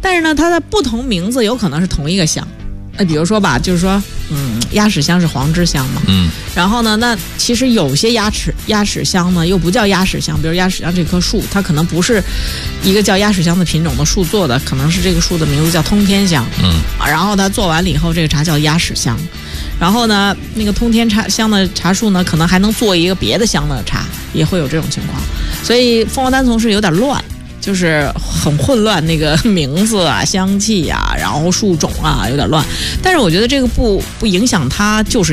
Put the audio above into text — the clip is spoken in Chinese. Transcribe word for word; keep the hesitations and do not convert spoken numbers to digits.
但是呢，它的不同名字有可能是同一个香。那比如说吧，就是说，嗯，鸭屎香是黄栀香嘛， 嗯， 然后呢，那其实有些鸭屎鸭屎香呢，又不叫鸭屎香，比如鸭屎香这棵树，它可能不是一个叫鸭屎香的品种的树做的，可能是这个树的名字叫通天香， 嗯， 然后它做完了以后，这个茶叫鸭屎香，然后呢，那个通天茶香的茶树呢，可能还能做一个别的香的茶，也会有这种情况，所以凤凰单丛是有点乱。就是很混乱，那个名字啊、香气啊，然后树种啊有点乱，但是我觉得这个不不影响它就是